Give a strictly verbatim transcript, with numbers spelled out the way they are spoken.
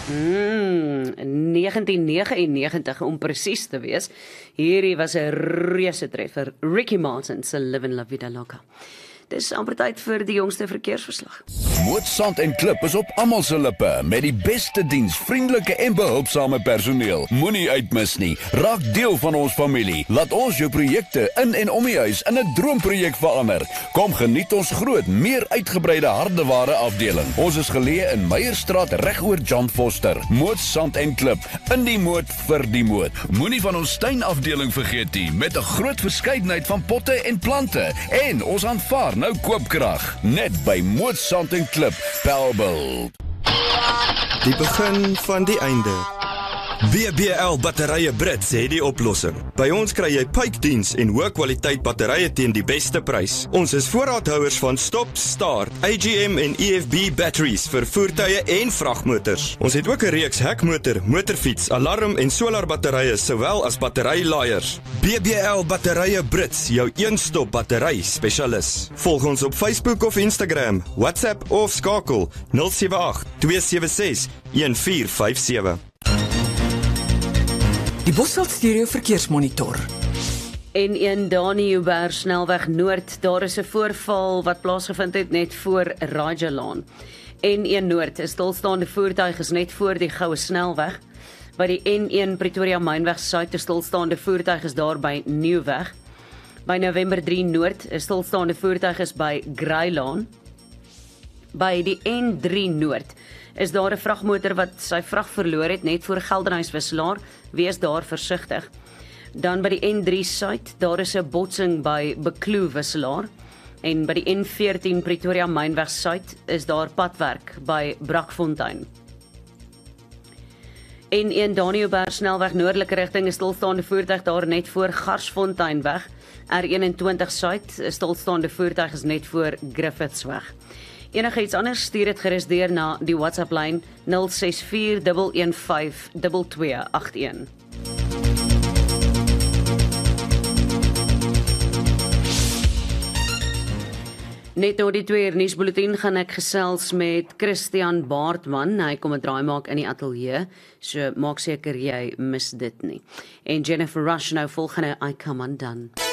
Mm, negentien negenennegentig om presies te wees. Hierdie was 'n reuse treffer. Ricky Martin se Livin' La Vida Loca. Dis amper tyd vir die jongste verkeersverslag. Moot Sand en Klip is op almal se lippe met die beste diens, vriendelike en behulpsame personeel. Moenie uitmis nie. Raak deel van ons familie. Laat ons jou projekte in en om die huis in 'n droomprojek verander. Kom geniet ons groot, meer uitgebreide hardeware afdeling. Ons is geleë in Meyerstraat regoor John Foster. Moot Sand en Klip, in die moot vir die moot. Moenie van ons tuinafdeling vergeet nie, met 'n groot verskeidenheid van potte en plante. En ons aanvaar nou koopkrag, net by Moot Sand en Klip, Bellville. Die begin van die einde. B B L Batterye Brits het die oplossing. By ons kry jy pypdiens en hoë kwaliteit batterye teen die beste prys. Ons is voorraadhouers van Stop, Start, A G M en E F B batteries vir voertuie en vragmotors. Ons het ook 'n reeks hekmotor, motorfiets, alarm en solar batterye sowel as batterylaaiers. B B L Batterye Brits, jou een-stop battery spesialis. Volg ons op Facebook of Instagram, WhatsApp of skakel nul sewe agt twee sewe ses een vier vyf sewe. Die Bosveld Stereo Verkeersmonitor. En een Daniëberg snelweg Noord, daar is 'n voorval wat plaasgevind het net voor Rajalaan. N een Noord, 'n stilstaande voertuig is net voor die Goue Snelweg. By die N een Pretoria Mynweg Suid, 'n stilstaande voertuig is daar by Nieuwweg. By November drie Noord, 'n stilstaande voertuig is by Greylaan. By die N drie Noord is daar 'n vragmotor wat sy vrag verloor het net voor Geldenhuys-Wisselaar, wees daar versigtig. Dan by die N drie Suid, daar is 'n botsing by Bekloof-Wisselaar. En by die N veertien Pretoria Mynweg Suid is daar padwerk by Brakfontein. N een Daniëberg snelweg noordelike rigting, 'n stilstaande voertuig daar net voor Garsfonteinweg. R eenentwintig Suid, 'n stilstaande voertuig is net voor Griffithsweg. Enige iets anders, stuur dit gerus deur na die WhatsApp lyn nul ses vier een een vyf twee twee agt een. Net na die twee uur nuusbulletin gaan ek gesels met Christian Baartman. Hy kom 'n draai maak in die ateljee, so maak seker jy mis dit nie. En Jennifer Rush nou volgende I Come Undone.